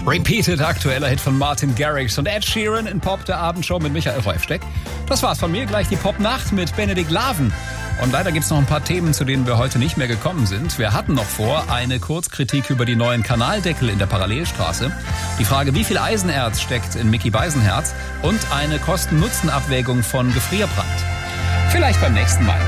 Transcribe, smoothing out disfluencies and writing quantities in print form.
Repeated, aktueller Hit von Martin Garrix und Ed Sheeran in Pop, der Abendshow mit Michael Reifsteck. Das war's von mir, gleich die Pop-Nacht mit Benedikt Laven. Und leider gibt's noch ein paar Themen, zu denen wir heute nicht mehr gekommen sind. Wir hatten noch vor eine Kurzkritik über die neuen Kanaldeckel in der Parallelstraße, die Frage, wie viel Eisenerz steckt in Mickey Beisenherz und eine Kosten-Nutzen-Abwägung von Gefrierbrand. Vielleicht beim nächsten Mal.